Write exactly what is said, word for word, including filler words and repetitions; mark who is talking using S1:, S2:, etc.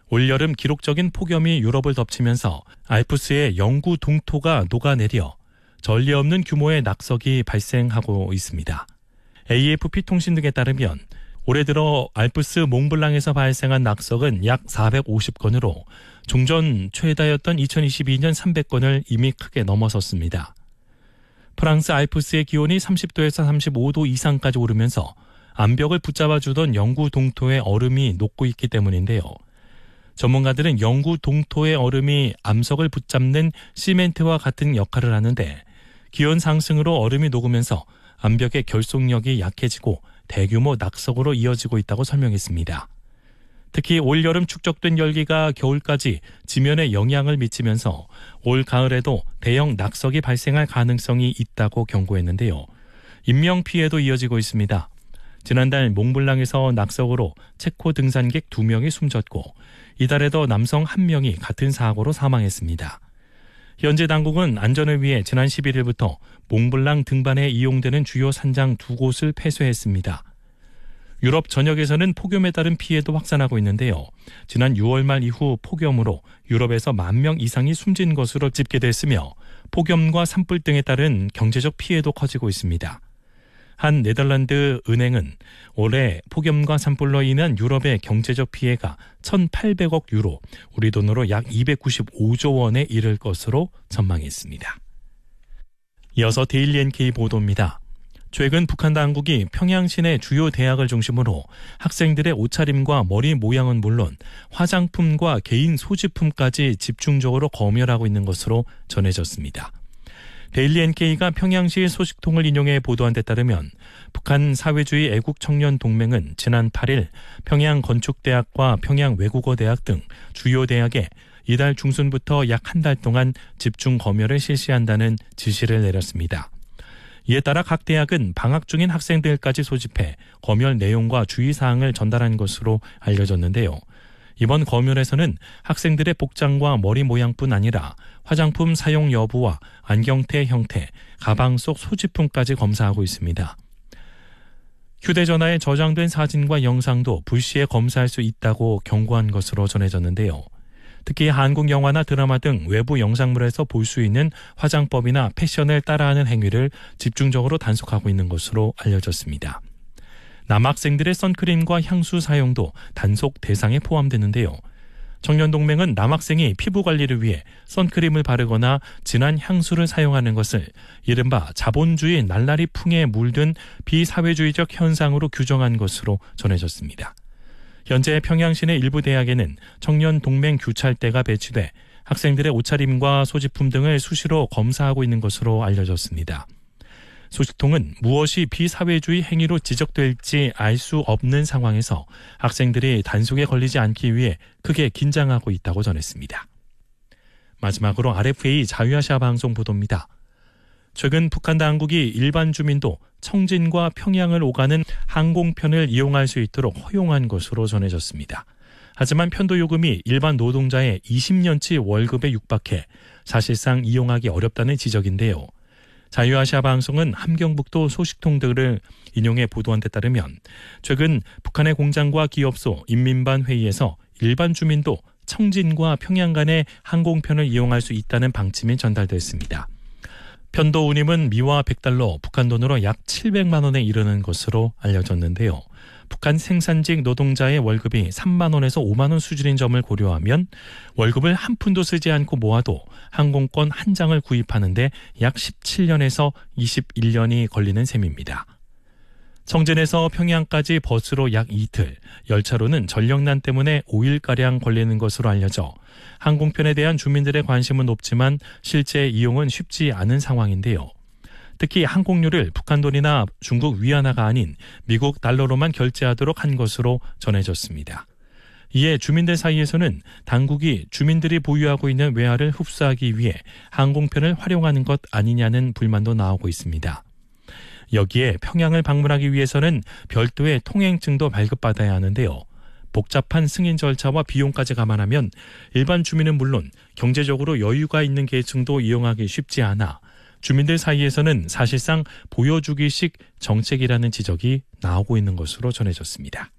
S1: 올여름 기록적인 폭염이 유럽을 덮치면서 알프스의 영구 동토가 녹아내려 전례 없는 규모의 낙석이 발생하고 있습니다. 에이에프피 통신 등에 따르면 올해 들어 알프스 몽블랑에서 발생한 낙석은 약 사백오십 건으로 종전 최다였던 이천이십이 년 삼백 건을 이미 크게 넘어섰습니다. 프랑스 알프스의 기온이 삼십 도에서 삼십오 도 이상까지 오르면서 암벽을 붙잡아주던 영구 동토의 얼음이 녹고 있기 때문인데요. 전문가들은 영구 동토의 얼음이 암석을 붙잡는 시멘트와 같은 역할을 하는데 기온 상승으로 얼음이 녹으면서 암벽의 결속력이 약해지고 대규모 낙석으로 이어지고 있다고 설명했습니다. 특히 올여름 축적된 열기가 겨울까지 지면에 영향을 미치면서 올 가을에도 대형 낙석이 발생할 가능성이 있다고 경고했는데요. 인명피해도 이어지고 있습니다. 지난달 몽블랑에서 낙석으로 체코 등산객 두 명이 숨졌고 이달에도 남성 한 명이 같은 사고로 사망했습니다. 현재 당국은 안전을 위해 지난 십일 일부터 몽블랑 등반에 이용되는 주요 산장 두 곳을 폐쇄했습니다. 유럽 전역에서는 폭염에 따른 피해도 확산하고 있는데요. 지난 유월 말 이후 폭염으로 유럽에서 만 명 이상이 숨진 것으로 집계됐으며 폭염과 산불 등에 따른 경제적 피해도 커지고 있습니다. 한 네덜란드 은행은 올해 폭염과 산불로 인한 유럽의 경제적 피해가 천팔백억 유로, 우리 돈으로 약 이백구십오조 원에 이를 것으로 전망했습니다. 이어서 데일리 엔케이 보도입니다. 최근 북한 당국이 평양 시내 주요 대학을 중심으로 학생들의 옷차림과 머리 모양은 물론 화장품과 개인 소지품까지 집중적으로 검열하고 있는 것으로 전해졌습니다. 데일리 엔케이가 평양시 소식통을 인용해 보도한 데 따르면 북한 사회주의 애국청년동맹은 지난 팔 일 평양건축대학과 평양외국어대학 등 주요 대학에 이달 중순부터 약 한 달 동안 집중 검열을 실시한다는 지시를 내렸습니다. 이에 따라 각 대학은 방학 중인 학생들까지 소집해 검열 내용과 주의사항을 전달한 것으로 알려졌는데요. 이번 검열에서는 학생들의 복장과 머리 모양뿐 아니라 화장품 사용 여부와 안경테 형태, 가방 속 소지품까지 검사하고 있습니다. 휴대전화에 저장된 사진과 영상도 불시에 검사할 수 있다고 경고한 것으로 전해졌는데요. 특히 한국 영화나 드라마 등 외부 영상물에서 볼 수 있는 화장법이나 패션을 따라하는 행위를 집중적으로 단속하고 있는 것으로 알려졌습니다. 남학생들의 선크림과 향수 사용도 단속 대상에 포함되는데요. 청년동맹은 남학생이 피부 관리를 위해 선크림을 바르거나 진한 향수를 사용하는 것을 이른바 자본주의 날라리 풍에 물든 비사회주의적 현상으로 규정한 것으로 전해졌습니다. 현재 평양시내 일부 대학에는 청년동맹 규찰대가 배치돼 학생들의 옷차림과 소지품 등을 수시로 검사하고 있는 것으로 알려졌습니다. 소식통은 무엇이 비사회주의 행위로 지적될지 알 수 없는 상황에서 학생들이 단속에 걸리지 않기 위해 크게 긴장하고 있다고 전했습니다. 마지막으로 알에프에이 자유아시아 방송 보도입니다. 최근 북한 당국이 일반 주민도 청진과 평양을 오가는 항공편을 이용할 수 있도록 허용한 것으로 전해졌습니다. 하지만 편도 요금이 일반 노동자의 이십 년치 월급에 육박해 사실상 이용하기 어렵다는 지적인데요. 자유아시아 방송은 함경북도 소식통 등을 인용해 보도한 데 따르면 최근 북한의 공장과 기업소, 인민반 회의에서 일반 주민도 청진과 평양 간의 항공편을 이용할 수 있다는 방침이 전달됐습니다. 편도 운임은 미화 백 달러, 북한 돈으로 약 칠백만 원에 이르는 것으로 알려졌는데요. 북한 생산직 노동자의 월급이 삼만 원에서 오만 원 수준인 점을 고려하면 월급을 한 푼도 쓰지 않고 모아도 항공권 한 장을 구입하는데 약 십칠 년에서 이십일 년이 걸리는 셈입니다. 청진에서 평양까지 버스로 약 이틀, 열차로는 전력난 때문에 오 일가량 걸리는 것으로 알려져 항공편에 대한 주민들의 관심은 높지만 실제 이용은 쉽지 않은 상황인데요. 특히 항공료를 북한 돈이나 중국 위안화가 아닌 미국 달러로만 결제하도록 한 것으로 전해졌습니다. 이에 주민들 사이에서는 당국이 주민들이 보유하고 있는 외화를 흡수하기 위해 항공편을 활용하는 것 아니냐는 불만도 나오고 있습니다. 여기에 평양을 방문하기 위해서는 별도의 통행증도 발급받아야 하는데요. 복잡한 승인 절차와 비용까지 감안하면 일반 주민은 물론 경제적으로 여유가 있는 계층도 이용하기 쉽지 않아 주민들 사이에서는 사실상 보여주기식 정책이라는 지적이 나오고 있는 것으로 전해졌습니다.